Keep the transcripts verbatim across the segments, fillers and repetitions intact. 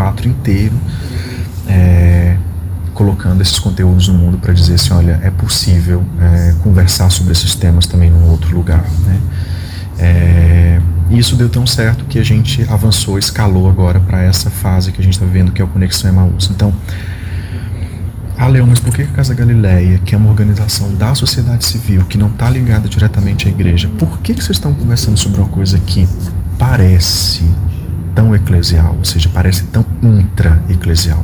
teatro inteiro, é, colocando esses conteúdos no mundo para dizer assim, olha, é possível é, conversar sobre esses temas também num outro lugar, né? É, e isso deu tão certo que a gente avançou, escalou agora para essa fase que a gente está vivendo, que é o Conexão Emaús. Então, ah, Leão, mas por que a Casa Galileia, que é uma organização da sociedade civil, que não está ligada diretamente à igreja, por que, que vocês estão conversando sobre uma coisa que parece tão eclesial, ou seja, parece tão intra-eclesial?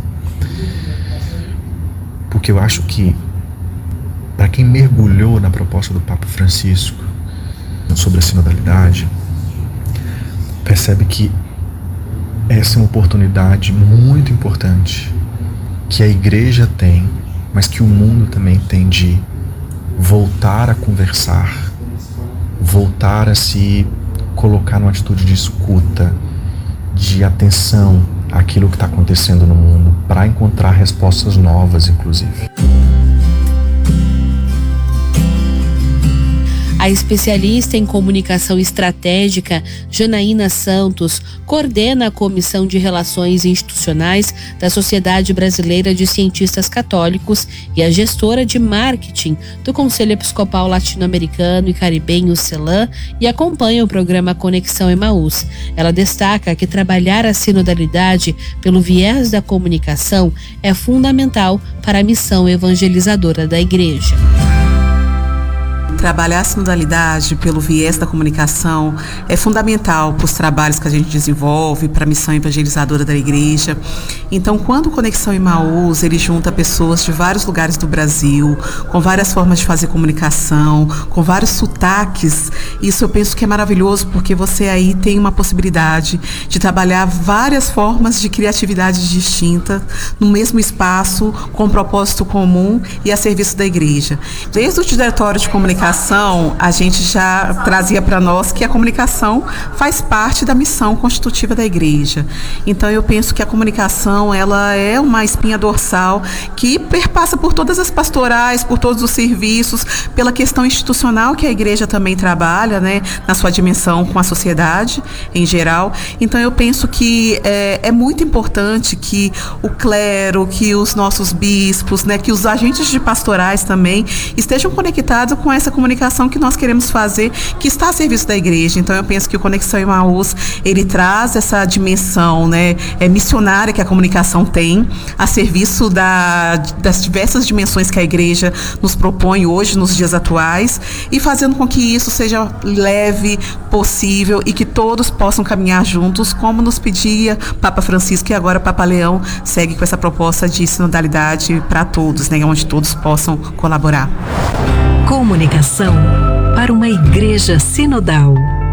Porque eu acho que, para quem mergulhou na proposta do Papa Francisco sobre a sinodalidade, percebe que essa é uma oportunidade muito importante que a igreja tem, mas que o mundo também tem, de voltar a conversar, voltar a se colocar numa atitude de escuta, de atenção àquilo que está acontecendo no mundo, para encontrar respostas novas, inclusive. A especialista em comunicação estratégica, Janaína Santos, coordena a Comissão de Relações Institucionais da Sociedade Brasileira de Cientistas Católicos e a gestora de marketing do Conselho Episcopal Latino-Americano e Caribenho, CELAM, e acompanha o programa Conexão Emaús. Ela destaca que trabalhar a sinodalidade pelo viés da comunicação é fundamental para a missão evangelizadora da Igreja. Trabalhar a sinodalidade pelo viés da comunicação é fundamental para os trabalhos que a gente desenvolve, para a missão evangelizadora da igreja. Então, quando o Conexão Emaús, ele junta pessoas de vários lugares do Brasil, com várias formas de fazer comunicação, com vários sotaques, isso eu penso que é maravilhoso, porque você aí tem uma possibilidade de trabalhar várias formas de criatividade distinta no mesmo espaço, com um propósito comum e a serviço da igreja. Desde o diretório de comunicação, a gente já trazia para nós que a comunicação faz parte da missão constitutiva da igreja. Então eu penso que a comunicação, ela é uma espinha dorsal que perpassa por todas as pastorais, por todos os serviços, pela questão institucional que a igreja também trabalha, né, na sua dimensão com a sociedade em geral. Então eu penso que é, é muito importante que o clero, que os nossos bispos, né, que os agentes de pastorais também estejam conectados com essa comunicação que nós queremos fazer, que está a serviço da igreja. Então eu penso que o Conexão Emaús, ele traz essa dimensão, né, é, missionária que a comunicação tem, a serviço da, das diversas dimensões que a igreja nos propõe hoje, nos dias atuais, e fazendo com que isso seja leve, possível, e que todos possam caminhar juntos, como nos pedia Papa Francisco, e agora Papa Leão segue com essa proposta de sinodalidade para todos, né, onde todos possam colaborar. Comunicação para uma igreja sinodal.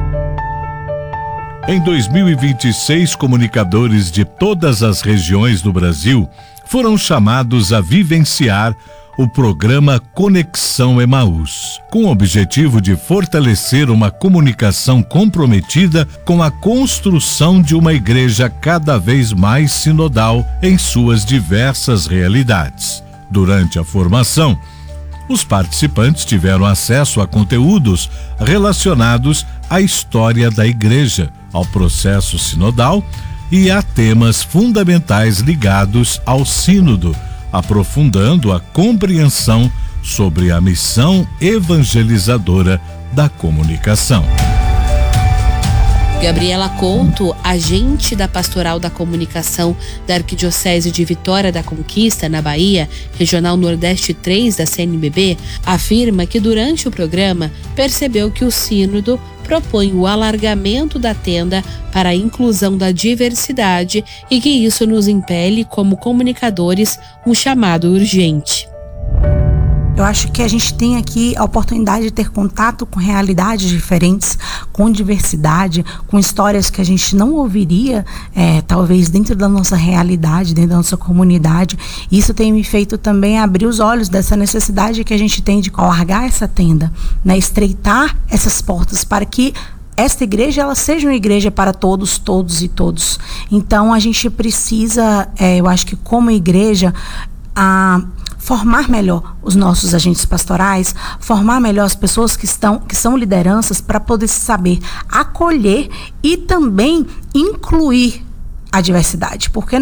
Em dois mil e vinte e seis, comunicadores de todas as regiões do Brasil foram chamados a vivenciar o programa Conexão Emaús, com o objetivo de fortalecer uma comunicação comprometida com a construção de uma igreja cada vez mais sinodal em suas diversas realidades. Durante a formação, os participantes tiveram acesso a conteúdos relacionados à história da igreja, ao processo sinodal e a temas fundamentais ligados ao sínodo, aprofundando a compreensão sobre a missão evangelizadora da comunicação. Gabriela Couto, agente da Pastoral da Comunicação da Arquidiocese de Vitória da Conquista, na Bahia, Regional Nordeste três da C N B B, afirma que durante o programa percebeu que o sínodo propõe o alargamento da tenda para a inclusão da diversidade e que isso nos impele, como comunicadores, um chamado urgente. Eu acho que a gente tem aqui a oportunidade de ter contato com realidades diferentes, com diversidade, com histórias que a gente não ouviria, é, talvez dentro da nossa realidade, dentro da nossa comunidade. Isso tem me feito também abrir os olhos dessa necessidade que a gente tem de alargar essa tenda, né, estreitar essas portas para que esta igreja, ela seja uma igreja para todos, todos e todos. Então a gente precisa, é, eu acho que como igreja, a formar melhor os nossos agentes pastorais, formar melhor as pessoas que estão, que são lideranças, para poder saber acolher e também incluir a diversidade, porque